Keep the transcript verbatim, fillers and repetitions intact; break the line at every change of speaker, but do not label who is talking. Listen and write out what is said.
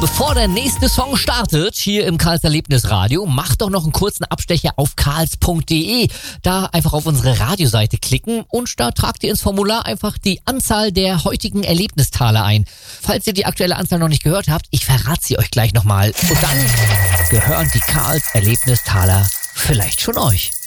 Bevor der nächste Song startet, hier im Karls Erlebnisradio, macht doch noch einen kurzen Abstecher auf karls punkt de. Da einfach auf unsere Radioseite klicken und da tragt ihr ins Formular einfach die Anzahl der heutigen Erlebnistaler ein. Falls ihr die aktuelle Anzahl noch nicht gehört habt, ich verrate sie euch gleich nochmal. Und dann gehören die Karls Erlebnistaler vielleicht schon euch.